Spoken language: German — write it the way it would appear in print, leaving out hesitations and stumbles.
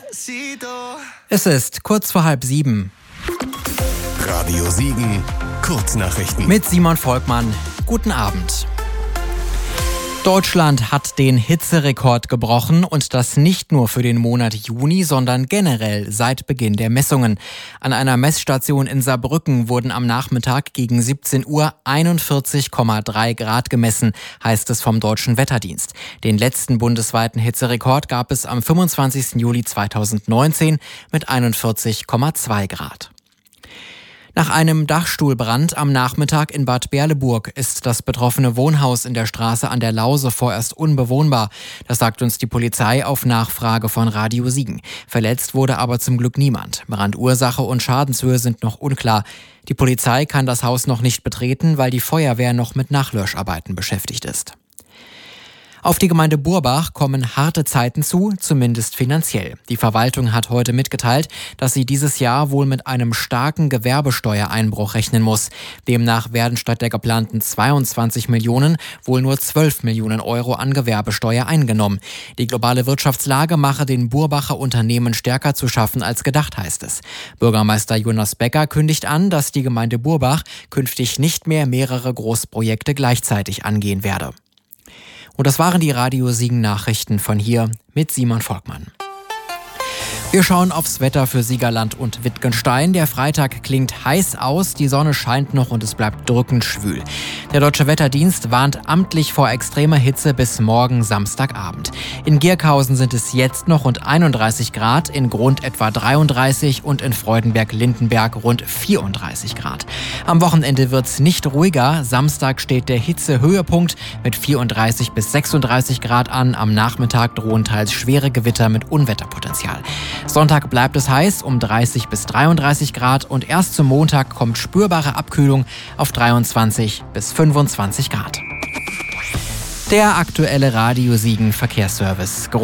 Es ist kurz vor 6:30. Radio Siegen, Kurznachrichten. Mit Simon Volkmann. Guten Abend. Deutschland hat den Hitzerekord gebrochen und das nicht nur für den Monat Juni, sondern generell seit Beginn der Messungen. An einer Messstation in Saarbrücken wurden am Nachmittag gegen 17 Uhr 41,3 Grad gemessen, heißt es vom Deutschen Wetterdienst. Den letzten bundesweiten Hitzerekord gab es am 25. Juli 2019 mit 41,2 Grad. Nach einem Dachstuhlbrand am Nachmittag in Bad Berleburg ist das betroffene Wohnhaus in der Straße an der Lause vorerst unbewohnbar. Das sagt uns die Polizei auf Nachfrage von Radio Siegen. Verletzt wurde aber zum Glück niemand. Brandursache und Schadenshöhe sind noch unklar. Die Polizei kann das Haus noch nicht betreten, weil die Feuerwehr noch mit Nachlöscharbeiten beschäftigt ist. Auf die Gemeinde Burbach kommen harte Zeiten zu, zumindest finanziell. Die Verwaltung hat heute mitgeteilt, dass sie dieses Jahr wohl mit einem starken Gewerbesteuereinbruch rechnen muss. Demnach werden statt der geplanten 22 Millionen wohl nur 12 Millionen Euro an Gewerbesteuer eingenommen. Die globale Wirtschaftslage mache den Burbacher Unternehmen stärker zu schaffen als gedacht, heißt es. Bürgermeister Jonas Becker kündigt an, dass die Gemeinde Burbach künftig nicht mehr mehrere Großprojekte gleichzeitig angehen werde. Und das waren die Radio Siegen Nachrichten von hier mit Simon Volkmann. Wir schauen aufs Wetter für Siegerland und Wittgenstein. Der Freitag klingt heiß aus, die Sonne scheint noch und es bleibt drückend schwül. Der Deutsche Wetterdienst warnt amtlich vor extremer Hitze bis morgen Samstagabend. In Gierkhausen sind es jetzt noch rund 31 Grad, in Grund etwa 33 und in Freudenberg-Lindenberg rund 34 Grad. Am Wochenende wird's nicht ruhiger. Samstag steht der Hitzehöhepunkt mit 34 bis 36 Grad an. Am Nachmittag drohen teils schwere Gewitter mit Unwetterpotenzial. Sonntag bleibt es heiß um 30 bis 33 Grad und erst zum Montag kommt spürbare Abkühlung auf 23 bis 25 Grad. Der aktuelle Radio Siegen Verkehrsservice.